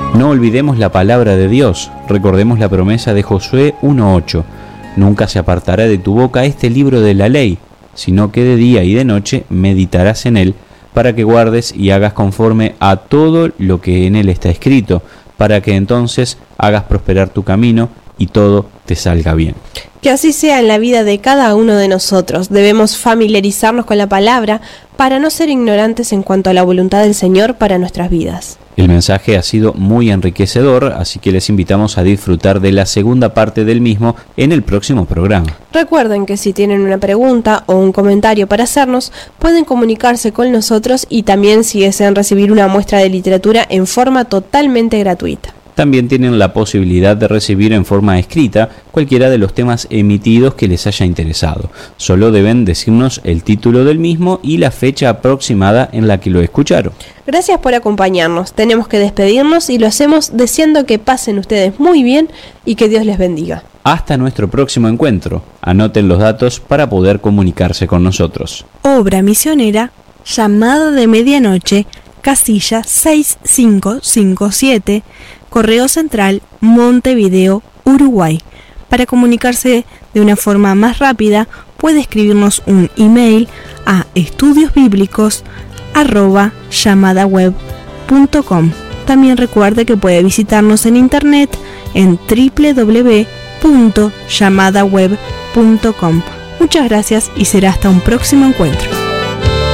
No olvidemos la palabra de Dios, recordemos la promesa de Josué 1:8. Nunca se apartará de tu boca este libro de la ley, sino que de día y de noche meditarás en él, para que guardes y hagas conforme a todo lo que en él está escrito, para que entonces hagas prosperar tu camino y todo te salga bien. Que así sea en la vida de cada uno de nosotros. Debemos familiarizarnos con la palabra para no ser ignorantes en cuanto a la voluntad del Señor para nuestras vidas. El mensaje ha sido muy enriquecedor, así que les invitamos a disfrutar de la segunda parte del mismo en el próximo programa. Recuerden que si tienen una pregunta o un comentario para hacernos, pueden comunicarse con nosotros y también si desean recibir una muestra de literatura en forma totalmente gratuita. También tienen la posibilidad de recibir en forma escrita cualquiera de los temas emitidos que les haya interesado. Solo deben decirnos el título del mismo y la fecha aproximada en la que lo escucharon. Gracias por acompañarnos. Tenemos que despedirnos y lo hacemos deseando que pasen ustedes muy bien y que Dios les bendiga. Hasta nuestro próximo encuentro. Anoten los datos para poder comunicarse con nosotros. Obra misionera, Llamada de Medianoche, casilla 6557, Correo Central, Montevideo, Uruguay. Para comunicarse de una forma más rápida, puede escribirnos un email a estudiosbiblicos@llamadaweb.com. También recuerde que puede visitarnos en internet en www.llamadaweb.com. Muchas gracias y será hasta un próximo encuentro.